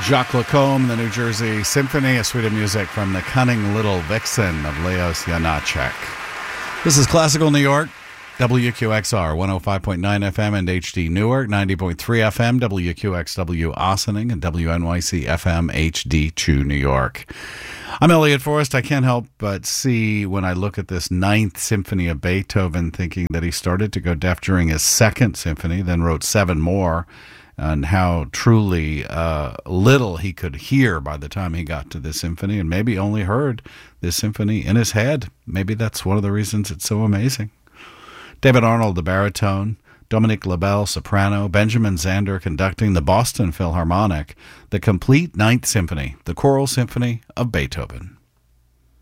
Jacques Lacombe, the New Jersey Symphony, a suite of music from the Cunning Little Vixen of Leos Janáček. This is Classical New York, WQXR, 105.9 FM and HD Newark, 90.3 FM, WQXW Ossining, and WNYC FM HD2 New York. I'm Elliot Forrest. I can't help but see when I look at this Ninth Symphony of Beethoven, thinking that he started to go deaf during his Second Symphony, then wrote 7 more, and how truly little he could hear by the time he got to this symphony, and maybe only heard this symphony in his head. Maybe that's one of the reasons it's so amazing. David Arnold, the baritone, Dominique Labelle, soprano, Benjamin Zander conducting the Boston Philharmonic, the complete Ninth Symphony, the Choral Symphony of Beethoven.